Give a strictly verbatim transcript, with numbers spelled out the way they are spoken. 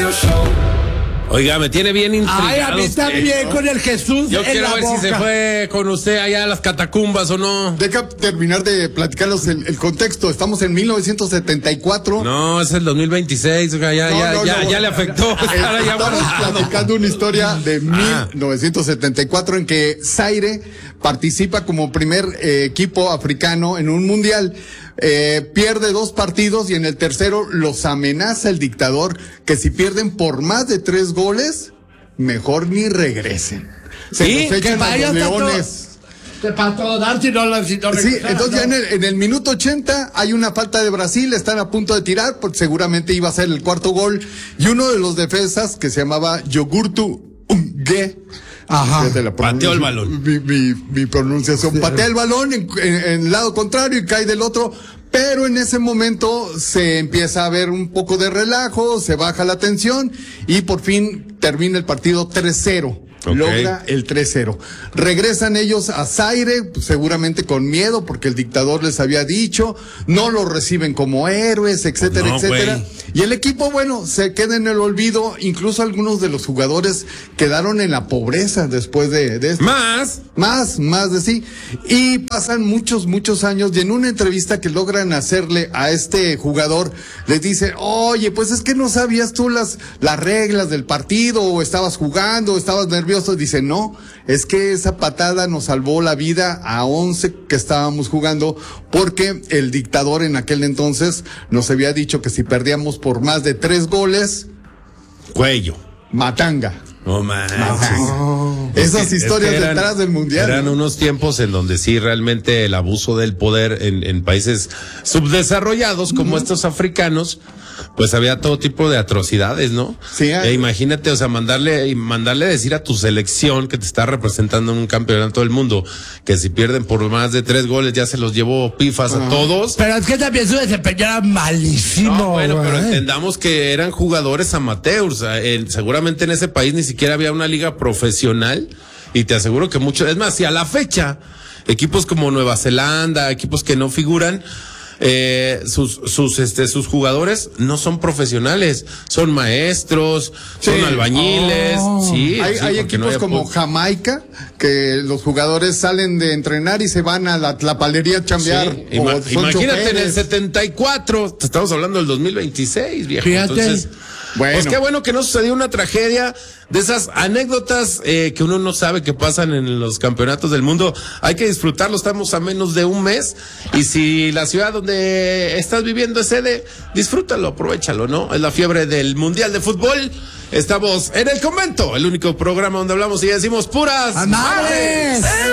Radio Show. Oiga, me tiene bien intrigado. Ay, a mí usted, también, ¿no? con el Jesús Yo en quiero la ver boca. si se fue con usted allá a las catacumbas o no. Deja terminar de platicarlos el, el contexto. Estamos en mil novecientos setenta y cuatro. No, es el dos mil veintiséis, oiga, ya, No, ya, no, ya, no. ya le afectó. Eh, Ahora ya Estamos guardado. platicando una historia de Ah. mil novecientos setenta y cuatro en que Zaire participa como primer eh, equipo africano en un mundial. Eh, pierde dos partidos y en el tercero los amenaza el dictador que si pierden por más de tres goles, mejor ni regresen. Se Sí, los echan que a vaya los hasta leones. todo- Para todo dar, si no, la- si no Sí, regresara, entonces ya en no. el, en el minuto ochenta hay una falta de Brasil, están a punto de tirar, porque seguramente iba a ser el cuarto gol, y uno de los defensas, que se llamaba Yogurtu Ungue, Ajá. fíjate la Pateó el pronuncia- balón. Mi, mi, mi pronunciación, patea el balón en, en- en el lado contrario y cae del otro, pero en ese momento se empieza a ver un poco de relajo, se baja la tensión, y por fin termina el partido tres cero. Ok. Logra el tres cero. Regresan ellos a Zaire, pues, seguramente con miedo, porque el dictador les había dicho, no lo reciben como héroes, etcétera, Pues no, etcétera. güey. Y el equipo, bueno, se queda en el olvido, incluso algunos de los jugadores quedaron en la pobreza después de, de esto. Más. Más, más de sí. Y pasan muchos, muchos años y en una entrevista que logran hacerle a este jugador, les dice, oye, pues es que no sabías tú las, las reglas del partido, o estabas jugando, o estabas nervioso. Dice, no, es que esa patada nos salvó la vida a once que estábamos jugando, porque el dictador en aquel entonces nos había dicho que si perdíamos por más de tres goles, Cuello. matanga. No manches. Esas Es que- historias es que eran- detrás del mundial. Eran ¿no? unos tiempos en donde sí realmente el abuso del poder en, en países subdesarrollados como uh-huh. estos africanos, pues había todo tipo de atrocidades, ¿no? Sí. E imagínate, o sea, mandarle, mandarle decir a tu selección que te está representando en un campeonato del mundo que si pierden por más de tres goles ya se los llevó pifas uh-huh. a todos. Pero es que también su desempeño era malísimo. No, bueno, güey. pero entendamos que eran jugadores amateurs. Eh, seguramente en ese país ni siquiera había una liga profesional. Y te aseguro que muchos, es más, si a la fecha, equipos como Nueva Zelanda, equipos que no figuran, eh, sus, sus, este, sus jugadores no son profesionales, son maestros, sí. son albañiles, oh. sí. Hay, sí, hay equipos no como po- Jamaica, que los jugadores salen de entrenar y se van a la tlapalería a chambear. Sí. Ima- imagínate en el setenta y cuatro, te estamos hablando del dos mil veintiséis, viejo. Fíjate. Entonces, bueno. Pues qué bueno que no sucedió una tragedia de esas anécdotas eh, que uno no sabe que pasan en los campeonatos del mundo. Hay que disfrutarlo, estamos a menos de un mes. Y si la ciudad donde estás viviendo es sede, disfrútalo, aprovechalo, ¿no? Es la fiebre del Mundial de Fútbol. Estamos en El Convento, el único programa donde hablamos y decimos puras ¡madres!